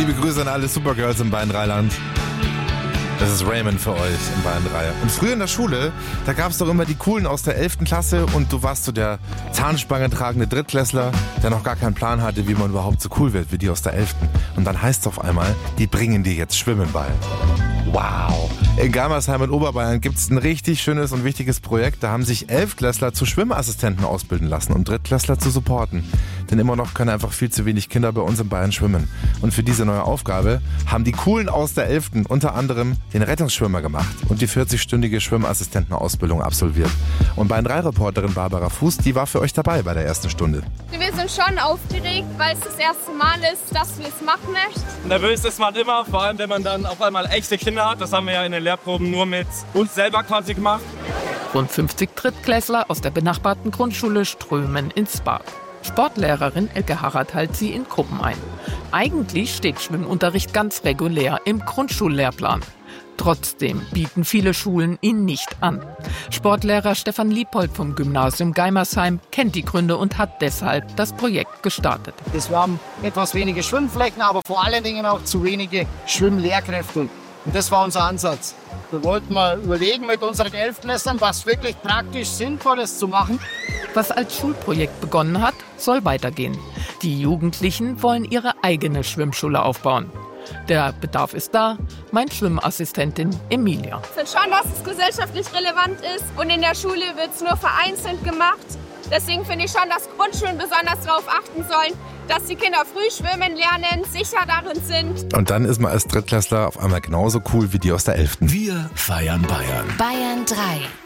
Liebe Grüße an alle Supergirls im Bayern 3-Land. Das ist Raymond für euch in Bayern 3. Und früher in der Schule, da gab es doch immer die Coolen aus der 11. Klasse und du warst so der Zahnspange tragende Drittklässler, der noch gar keinen Plan hatte, wie man überhaupt so cool wird wie die aus der 11. Und dann heißt es auf einmal, die bringen dir jetzt Schwimmen bei. Wow! In Germersheim in Oberbayern gibt es ein richtig schönes und wichtiges Projekt. Da haben sich 11-Klässler zu Schwimmassistenten ausbilden lassen, um Drittklässler zu supporten. Denn immer noch können einfach viel zu wenig Kinder bei uns in Bayern schwimmen. Und für diese neue Aufgabe haben die Coolen aus der 11. unter anderem den Rettungsschwimmer gemacht und die 40-stündige Schwimmassistentenausbildung absolviert. Und Bayern 3-Reporterin Barbara Fuß, die war für euch dabei bei der ersten Stunde. Wir sind schon aufgeregt, weil es das erste Mal ist, dass wir es machen möchten. Nervös ist man immer, vor allem wenn man dann auf einmal echte Kinder hat. Das haben wir ja in den Lehrproben nur mit uns selber quasi gemacht. Rund 50 Drittklässler aus der benachbarten Grundschule strömen ins Bad. Sportlehrerin Elke Harrat hält sie in Gruppen ein. Eigentlich steht Schwimmunterricht ganz regulär im Grundschullehrplan. Trotzdem bieten viele Schulen ihn nicht an. Sportlehrer Stefan Liebold vom Gymnasium Geimersheim kennt die Gründe und hat deshalb das Projekt gestartet. Wir haben etwas wenige Schwimmflächen, aber vor allen Dingen auch zu wenige Schwimmlehrkräfte. Und das war unser Ansatz. Wir wollten mal überlegen mit unseren 11-Klässlern, was wirklich praktisch Sinnvolles zu machen. Was als Schulprojekt begonnen hat, soll weitergehen. Die Jugendlichen wollen ihre eigene Schwimmschule aufbauen. Der Bedarf ist da, meint Schwimmassistentin Emilia. Ich finde schon, dass es gesellschaftlich relevant ist und in der Schule wird es nur vereinzelt gemacht. Deswegen finde ich schon, dass Grundschulen besonders darauf achten sollen, dass die Kinder früh schwimmen lernen, sicher darin sind. Und dann ist man als Drittklässler auf einmal genauso cool wie die aus der 11. Wir feiern Bayern. Bayern 3.